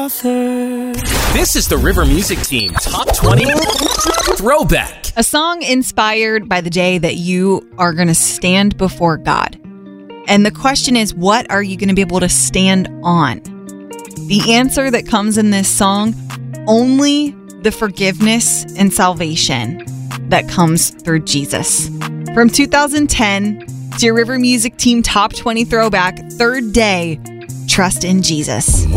author. This is the River Music Team Top 20 Throwback. A song inspired by the day that you are going to stand before God. And the question is, what are you going to be able to stand on? The answer that comes in this song, only the forgiveness and salvation that comes through Jesus. From 2010, it's your River Music Team Top 20 Throwback, third day, Trust in Jesus.